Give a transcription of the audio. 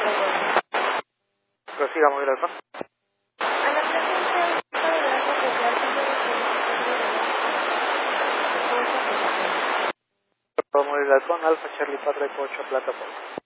Prosiga, móvil halcón. Móvil halcón, Alfa Charlie 4 Eco 8 plataforma.